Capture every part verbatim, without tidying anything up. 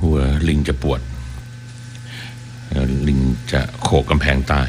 หัวลิงจะปวดลิงจะโขกกำแพงตาย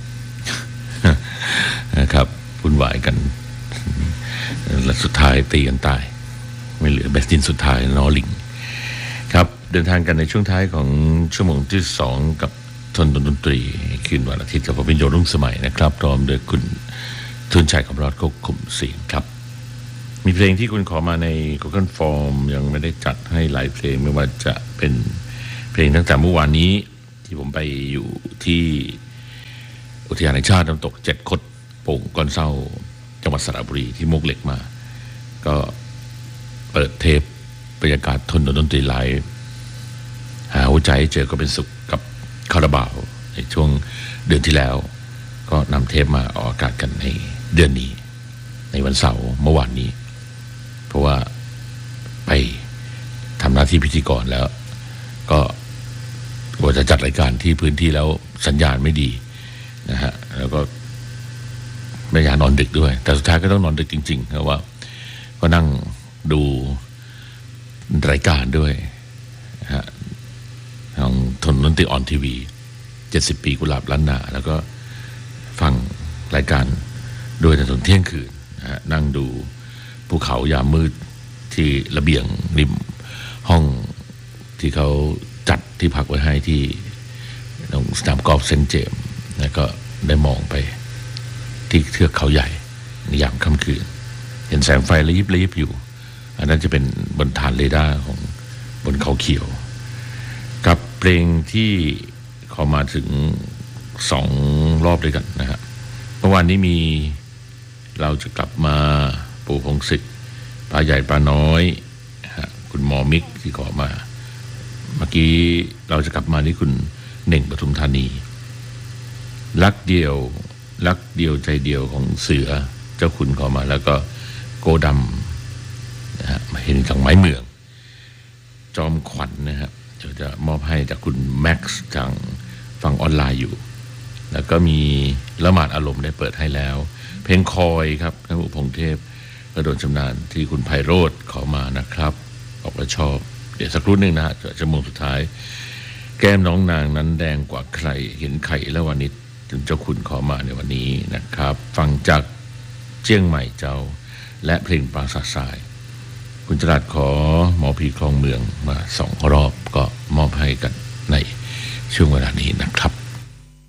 นะครับวุ่นวายกันและสุดท้ายตีกันตายไม่เหลือแบสตินสุดท้ายนอลิงครับเดินทางกันในช่วงท้ายของชั่วโมงที่สองกับทนดนตรีคืนวันอาทิตย์กับผมเป็นโยรุ่งสมัยนะครับพร้อมโดยคุณทุนชัยคำรอดควบคุมเสียงครับมีเพลงที่คุณขอมาใน Google Form ยังไม่ได้จัดให้หลายเพลงไม่ว่าจะเป็นเพลงตั้งแต่เมื่อวานนี้ที่ผมไปอยู่ที่อุทยานแห่งชาติน้ำตกเจ็ดคดโป่งก้อนเศร้าจังหวัดสระบุรีที่มุกเหล็กมาก็เปิดเทปบรรยากาศทนดนตรีไลฟ์หาหัวใจเจอก็เป็นสุขกับคาราบาวในช่วงเดือนที่แล้วก็นำเทปมาออกอากาศกันในเดือนนี้ในวันเสาร์เมื่อวานนี้เพราะว่าไปทำหน้าที่พิธีกรแล้วก็กว่าจะจัดรายการที่พื้นที่แล้วสัญญาณไม่ดีนะฮะแล้วก็ไม่อยากนอนดึกด้วยแต่สุดท้ายก็ต้องนอนดึกจริงๆเพราะว่าก็นั่งดูรายการด้วยนะฮะทางทนดนตรีออนทีวีเจ็ดสิบปีกุหลาบล้านนาแล้วก็ฟังรายการโดยจนถึงเที่ยงคืนนะฮะนั่งดูภูเขายามมืดที่ระเบียงริมห้องที่เขาจัดที่พักไว้ให้ที่สนามกอล์ฟเซนต์เจมส์แล้วก็ได้มองไปที่เทือกเขาใหญ่ในยามค่ำคืนเห็นแสงไฟระยิบระยิบอยู่อันนั้นจะเป็นบนฐานเรดาร์ของบนเขาเขียวกับเพลงที่ขอมาถึงสองรอบด้วยกันนะฮะเมื่อวานนี้มีเราจะกลับมาปู่พงศิษฐ์ปลาใหญ่ปลาน้อยคุณหมอมิกที่ขอมาเมื่อกี้เราจะกลับมาที่คุณเน่งปทุมธานีรักเดียวรักเดียวใจเดียวของเสือเจ้าคุณขอมาแล้วก็โกดำนะฮะมาเห็นจากไม้เมืองจอมขวัญ นะฮะเดี๋ยวจะมอบให้จากคุณแม็กซ์ทางฟังออนไลน์อยู่แล้วก็มีละหมาดอารมณ์ได้เปิดให้แล้วเพลงคอยครับพระอุพงเทพกระโดดชำนาญที่คุณไพโรจน์ขอมานะครับบอกว่าชอบเดี๋ยวสักครู่หนึ่งนะฮะชั่วโมงสุดท้ายแก้มน้องนางนั้นแดงกว่าใครเห็นไข่และวันนี้ถึงเจ้าคุณขอมาในวันนี้นะครับฟังจากเจียงใหม่เจ้าและเพลงปราสาททรายคุณจรัสขอหมอผีคลองเมืองมาสองรอบก็มอบให้กันในช่วงเวลานี้นะครับ